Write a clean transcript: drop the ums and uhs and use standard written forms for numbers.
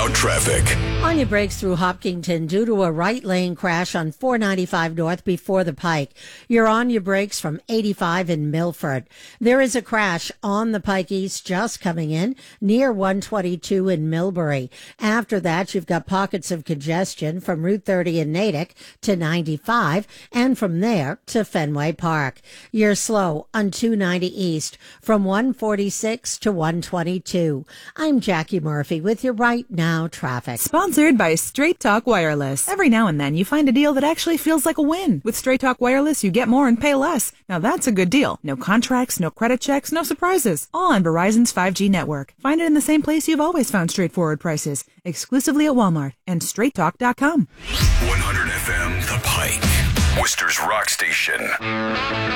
traffic. Anya breaks through Hopkinton due to a right lane crash on 495 North before the Pike. You're on your brakes from 85 in Milford. There is a crash on the Pike East just coming in near 122 in Millbury. After that, you've got pockets of congestion from Route 30 in Natick to 95 and from there to Fenway Park. You're slow on 290 East from 146 to 122. I'm Jackie Murphy with your Right Now traffic. Sponsored by Straight Talk Wireless. Every now and then you find a deal that actually feels like a win. With Straight Talk Wireless, you get more and pay less. Now that's a good deal. No contracts, no credit checks, no surprises. All on Verizon's 5G network. Find it in the same place you've always found straightforward prices. Exclusively at Walmart and straighttalk.com. 100 FM The Pike, Worcester's rock station.